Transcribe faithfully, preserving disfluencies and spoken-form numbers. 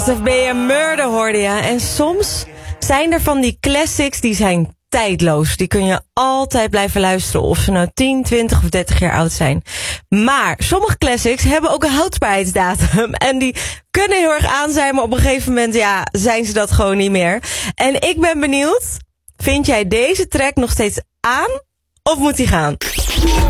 Of ben je murder hoorde je. En soms zijn er van die classics die zijn tijdloos. Die kun je altijd blijven luisteren. Of ze nou tien, twintig of dertig jaar oud zijn. Maar sommige classics hebben ook een houdbaarheidsdatum. En die kunnen heel erg aan zijn. Maar op een gegeven moment ja, zijn ze dat gewoon niet meer. En ik ben benieuwd. Vind jij deze track nog steeds aan? Of moet die gaan?